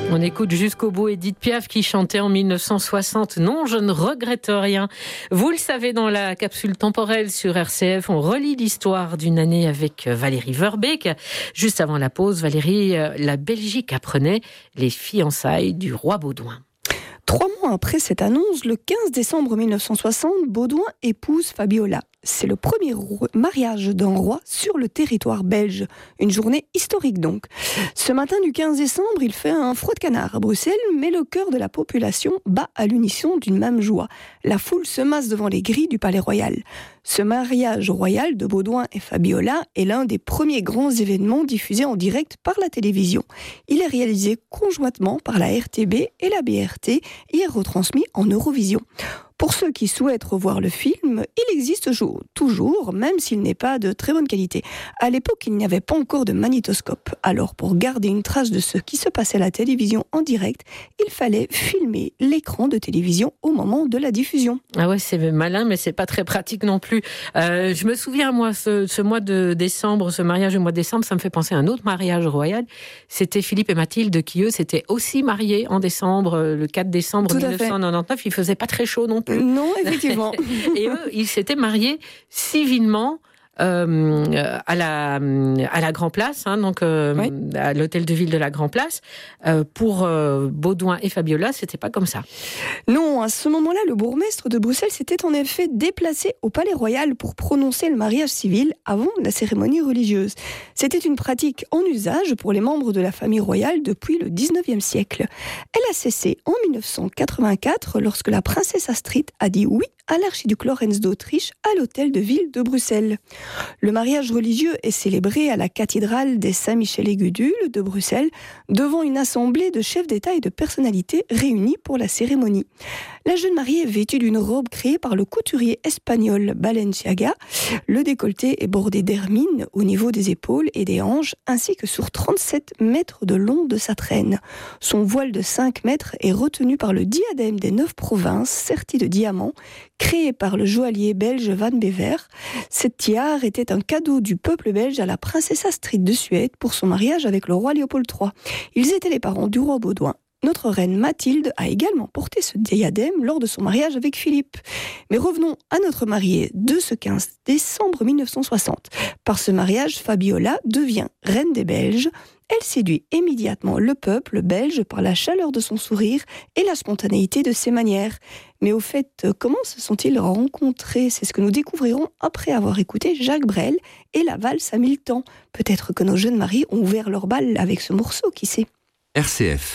On écoute jusqu'au bout Édith Piaf qui chantait en 1960 « Non, je ne regrette rien ». Vous le savez, dans la capsule temporelle sur RCF, on relit l'histoire d'une année avec Valérie Verbeek. Juste avant la pause, Valérie, la Belgique apprenait les fiançailles du roi Baudouin. 3 mois après cette annonce, le 15 décembre 1960, Baudouin épouse Fabiola. C'est le premier mariage d'un roi sur le territoire belge. Une journée historique donc. Ce matin du 15 décembre, il fait un froid de canard à Bruxelles, mais le cœur de la population bat à l'unisson d'une même joie. La foule se masse devant les grilles du Palais Royal. Ce mariage royal de Baudouin et Fabiola est l'un des premiers grands événements diffusés en direct par la télévision. Il est réalisé conjointement par la RTB et la BRT et est retransmis en Eurovision. Pour ceux qui souhaitent revoir le film, il existe toujours, même s'il n'est pas de très bonne qualité. À l'époque, il n'y avait pas encore de magnétoscope. Alors, pour garder une trace de ce qui se passait à la télévision en direct, il fallait filmer l'écran de télévision au moment de la diffusion. Ah ouais, c'est malin, mais c'est pas très pratique non plus. Je me souviens, moi, ce mois de décembre, ce mariage du mois de décembre, ça me fait penser à un autre mariage royal. C'était Philippe et Mathilde qui, eux, s'étaient aussi mariés en décembre, le 4 décembre 1999. Il faisait pas très chaud non plus. Non, effectivement. Et eux, ils s'étaient mariés civilement à la Grand Place, donc oui, à l'hôtel de ville de la Grand Place. Pour Baudouin et Fabiola, c'était pas comme ça. Non, à ce moment-là, le bourgmestre de Bruxelles s'était en effet déplacé au Palais Royal pour prononcer le mariage civil avant la cérémonie religieuse. C'était une pratique en usage pour les membres de la famille royale depuis le 19e siècle. Elle a cessé en 1984 lorsque la princesse Astrid a dit oui à l'archiduc Lorenz d'Autriche à l'hôtel de ville de Bruxelles. Le mariage religieux est célébré à la cathédrale des Saint-Michel-et-Gudule de Bruxelles devant une assemblée de chefs d'État et de personnalités réunis pour la cérémonie. La jeune mariée est vêtue d'une robe créée par le couturier espagnol Balenciaga. Le décolleté est bordé d'hermine au niveau des épaules et des hanches ainsi que sur 37 mètres de long de sa traîne. Son voile de 5 mètres est retenu par le diadème des 9 provinces serti de diamants créé par le joaillier belge Van Bever. Cette tiare était un cadeau du peuple belge à la princesse Astrid de Suède pour son mariage avec le roi Léopold III. Ils étaient les parents du roi Baudouin. Notre reine Mathilde a également porté ce diadème lors de son mariage avec Philippe. Mais revenons à notre mariée de ce 15 décembre 1960. Par ce mariage, Fabiola devient reine des Belges. Elle séduit immédiatement le peuple belge par la chaleur de son sourire et la spontanéité de ses manières. Mais au fait, comment se sont-ils rencontrés ? C'est ce que nous découvrirons après avoir écouté Jacques Brel et la valse à 1000 temps. Peut-être que nos jeunes maris ont ouvert leur bal avec ce morceau, qui sait ? RCF.